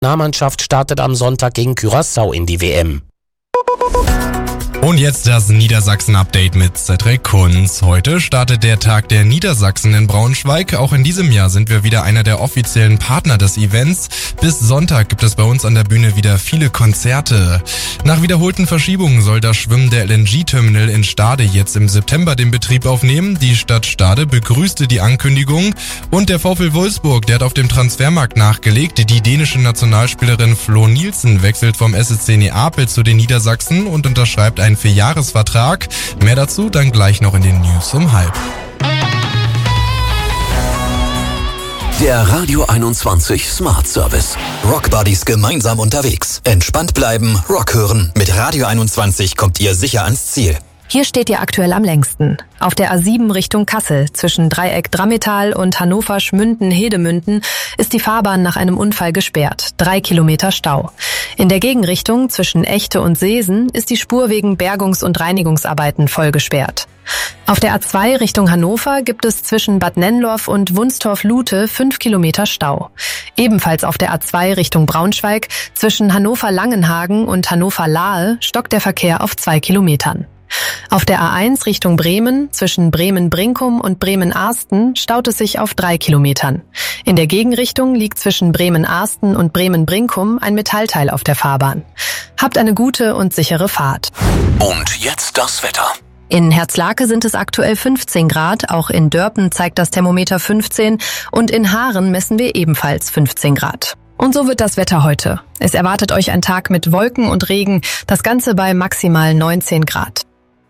Nationalmannschaft startet am Sonntag gegen Curaçao in die WM. Und jetzt das Niedersachsen-Update mit Cedric Kunz. Heute startet der Tag der Niedersachsen in Braunschweig. Auch in diesem Jahr sind wir wieder einer der offiziellen Partner des Events. Bis Sonntag gibt es bei uns an der Bühne wieder viele Konzerte. Nach wiederholten Verschiebungen soll das Schwimmen der LNG-Terminal in Stade jetzt im September den Betrieb aufnehmen. Die Stadt Stade begrüßte die Ankündigung. Und der VfL Wolfsburg, der hat auf dem Transfermarkt nachgelegt. Die dänische Nationalspielerin Flo Nielsen wechselt vom SSC Neapel zu den Niedersachsen und unterschreibt einen 4-Jahres-Vertrag. Mehr dazu dann gleich noch in den News um 12:30. Der Radio 21 Smart Service. Rock Buddies gemeinsam unterwegs. Entspannt bleiben, Rock hören. Mit Radio 21 kommt ihr sicher ans Ziel. Hier steht ihr aktuell am längsten. Auf der A7 Richtung Kassel zwischen Dreieck Drammetal und Hannover-Schmünden-Hedemünden ist die Fahrbahn nach einem Unfall gesperrt. 3 Kilometer Stau. In der Gegenrichtung zwischen Echte und Seesen ist die Spur wegen Bergungs- und Reinigungsarbeiten voll gesperrt. Auf der A2 Richtung Hannover gibt es zwischen Bad Nennlorf und Wunstorf-Lute 5 Kilometer Stau. Ebenfalls auf der A2 Richtung Braunschweig zwischen Hannover-Langenhagen und Hannover-Lahe stockt der Verkehr auf 2 Kilometern. Auf der A1 Richtung Bremen zwischen Bremen-Brinkum und Bremen-Arsten staut es sich auf 3 Kilometern. In der Gegenrichtung liegt zwischen Bremen-Arsten und Bremen-Brinkum ein Metallteil auf der Fahrbahn. Habt eine gute und sichere Fahrt. Und jetzt das Wetter. In Herzlake sind es aktuell 15 Grad, auch in Dörpen zeigt das Thermometer 15 und in Haaren messen wir ebenfalls 15 Grad. Und so wird das Wetter heute. Es erwartet euch ein Tag mit Wolken und Regen, das Ganze bei maximal 19 Grad.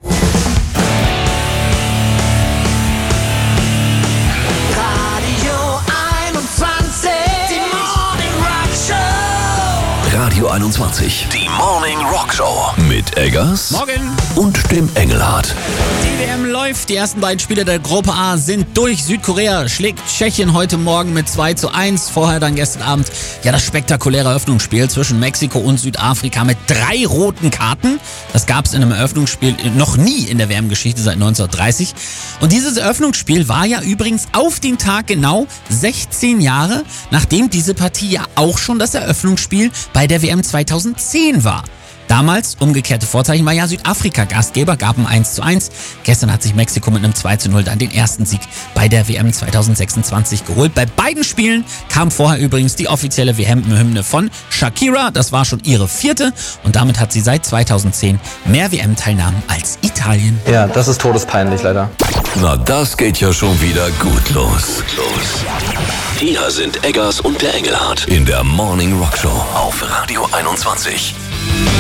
Radio 21, die Morning Rock Show mit Eggers Morgen. Und dem Engelhardt. Die WM läuft. Die ersten beiden Spiele der Gruppe A sind durch. Südkorea schlägt Tschechien heute Morgen mit 2:1. Vorher dann gestern Abend das spektakuläre Eröffnungsspiel zwischen Mexiko und Südafrika mit 3 roten Karten. Das gab es in einem Eröffnungsspiel noch nie in der WM-Geschichte seit 1930. Und dieses Eröffnungsspiel war ja übrigens auf den Tag genau 16 Jahre, nachdem diese Partie ja auch schon das Eröffnungsspiel bei der WM 2010 war. Damals, umgekehrte Vorzeichen, war ja Südafrika Gastgeber, gab ein 1:1. Gestern hat sich Mexiko mit einem 2:0 dann den ersten Sieg bei der WM 2026 geholt. Bei beiden Spielen kam vorher übrigens die offizielle WM-Hymne von Shakira. Das war schon ihre 4. und damit hat sie seit 2010 mehr WM-Teilnahmen als Italien. Ja, das ist todespeinlich leider. Na, das geht ja schon wieder gut los. Hier sind Eggers und der Engelhardt in der Morning Rock Show auf Radio 21.